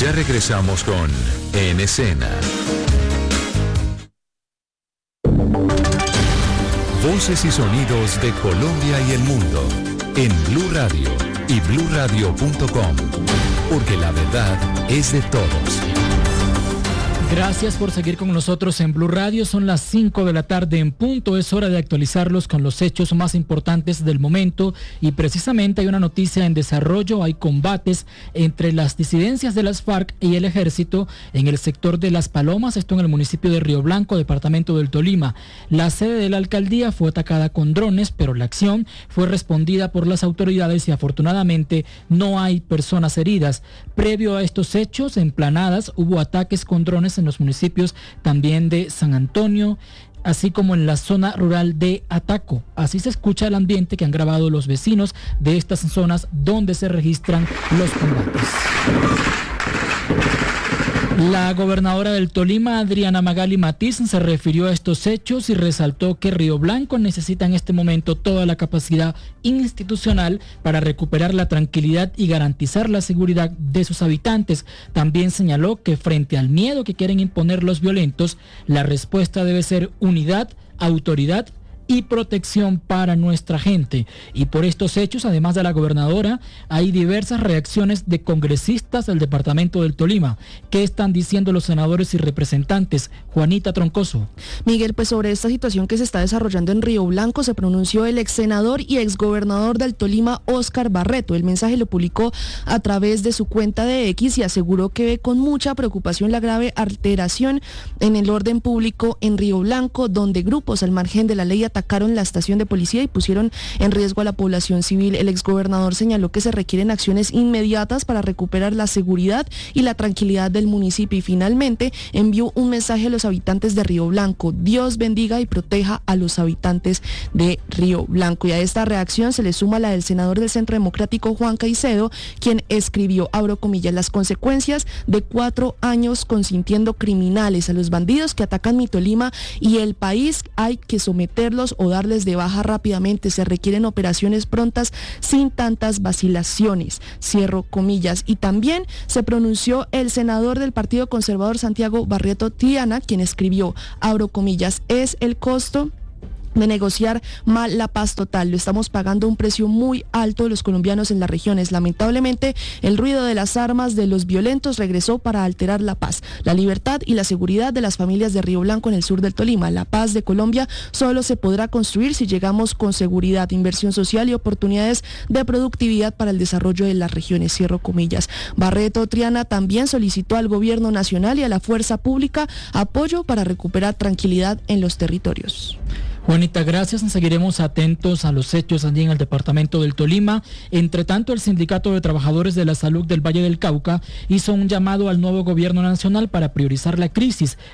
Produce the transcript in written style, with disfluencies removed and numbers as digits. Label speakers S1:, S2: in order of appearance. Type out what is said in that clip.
S1: Ya regresamos con En Escena. Voces y sonidos de Colombia y el mundo en Blue Radio y bluradio.com, porque la verdad es de todos.
S2: Gracias por seguir con nosotros en Blue Radio. Son las 5 de la tarde en punto. Es hora de actualizarlos con los hechos más importantes del momento. Y precisamente hay una noticia en desarrollo. Hay combates entre las disidencias de las FARC y el ejército en el sector de Las Palomas, esto en el municipio de Río Blanco, departamento del Tolima. La sede de la alcaldía fue atacada con drones, pero la acción fue respondida por las autoridades y afortunadamente no hay personas heridas. Previo a estos hechos, en Planadas hubo ataques con drones en los municipios también de San Antonio, así como en la zona rural de Ataco. Así se escucha el ambiente que han grabado los vecinos de estas zonas donde se registran los combates. La gobernadora del Tolima, Adriana Magali Matiz, se refirió a estos hechos y resaltó que Río Blanco necesita en este momento toda la capacidad institucional para recuperar la tranquilidad y garantizar la seguridad de sus habitantes. También señaló que frente al miedo que quieren imponer los violentos, la respuesta debe ser unidad, autoridad y protección para nuestra gente. Y por estos hechos, además de la gobernadora, hay diversas reacciones de congresistas del departamento del Tolima. ¿Qué están diciendo los senadores y representantes? Juanita Troncoso.
S3: Miguel, pues sobre esta situación que se está desarrollando en Río Blanco se pronunció el ex senador y exgobernador del Tolima, Óscar Barreto. El mensaje lo publicó a través de su cuenta de X y aseguró que ve con mucha preocupación la grave alteración en el orden público en Río Blanco, donde grupos al margen de la ley atacaron la estación de policía y pusieron en riesgo a la población civil. El exgobernador señaló que se requieren acciones inmediatas para recuperar la seguridad y la tranquilidad del municipio y finalmente envió un mensaje a los habitantes de Río Blanco: Dios bendiga y proteja a los habitantes de Río Blanco. Y a esta reacción se le suma la del senador del Centro Democrático, Juan Caicedo, quien escribió, abro comillas, las consecuencias de 4 años consintiendo criminales, a los bandidos que atacan mi Tolima y el país hay que someterlos o darles de baja rápidamente. Se requieren operaciones prontas sin tantas vacilaciones, cierro comillas. Y también se pronunció el senador del Partido Conservador, Santiago Barreto Triana, quien escribió, abro comillas, es el costo de negociar mal la paz total. Lo estamos pagando un precio muy alto los colombianos en las regiones. Lamentablemente, el ruido de las armas de los violentos regresó para alterar la paz, la libertad y la seguridad de las familias de Río Blanco en el sur del Tolima. La paz de Colombia solo se podrá construir si llegamos con seguridad, inversión social y oportunidades de productividad para el desarrollo de las regiones, cierro comillas. Barreto Triana también solicitó al gobierno nacional y a la fuerza pública apoyo para recuperar tranquilidad en los territorios.
S2: Juanita, gracias. Seguiremos atentos a los hechos allí en el departamento del Tolima. Entre tanto, el Sindicato de Trabajadores de la Salud del Valle del Cauca hizo un llamado al nuevo gobierno nacional para priorizar la crisis